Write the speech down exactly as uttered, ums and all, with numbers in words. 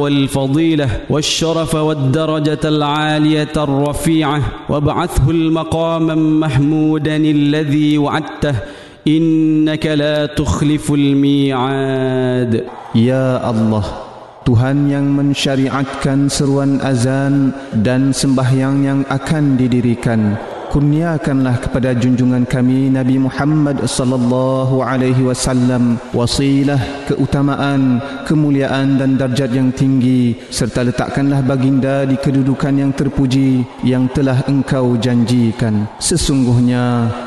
والفضيلة والشرف والدرجة العالية الرفيعة وابعثه المقام محمودا الذي وعدته إنك لا تخلف الميعاد. Ya Allah, Tuhan yang mensyariatkan seruan azan dan sembahyang yang akan didirikan, kurniakanlah kepada junjungan kami Nabi Muhammad sallallahu alaihi wasallam wasilah, keutamaan, kemuliaan dan darjat yang tinggi, serta letakkanlah baginda di kedudukan yang terpuji yang telah engkau janjikan. Sesungguhnya